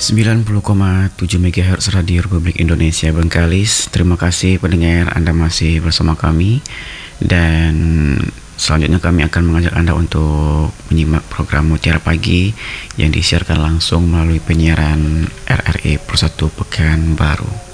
90,7 MHz Radio Republik Indonesia Bengkalis. Terima kasih pendengar, Anda masih bersama kami. Dan selanjutnya kami akan mengajak Anda untuk menyimak program Mutiara Pagi yang disiarkan langsung melalui penyiaran RRI Persatu Pekanbaru.